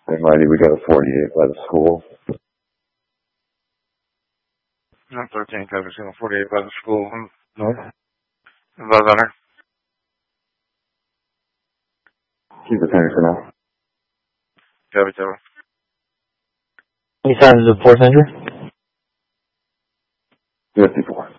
Hey, Mighty, we got a 48 by the school. Not 13, cover single 48 by the school. North. Buzz on her. Keep it hanging for now. Cover, cover. Any signs of force injury? 54.